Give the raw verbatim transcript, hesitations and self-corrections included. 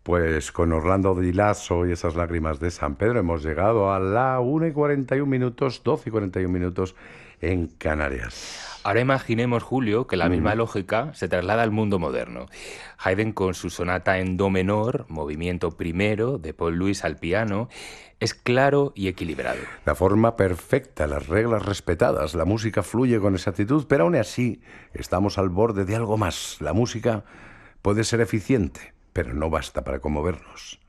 Pues con Orlando Di Lasso y esas lágrimas de San Pedro hemos llegado a la una y cuarenta y un minutos, doce y cuarenta y un minutos en Canarias. Ahora imaginemos, Julio, que la misma Ujú. lógica se traslada al mundo moderno. Haydn con su sonata en do menor, movimiento primero, de Paul Louis al piano, es claro y equilibrado. La forma perfecta, las reglas respetadas, la música fluye con exactitud, pero aún así estamos al borde de algo más. La música puede ser eficiente, pero no basta para conmovernos.